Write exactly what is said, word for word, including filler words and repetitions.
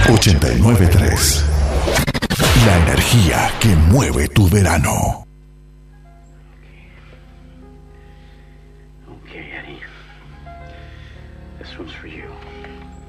ochenta y nueve punto tres. La energía que mueve tu verano. Okay, Eddie. This one's for you.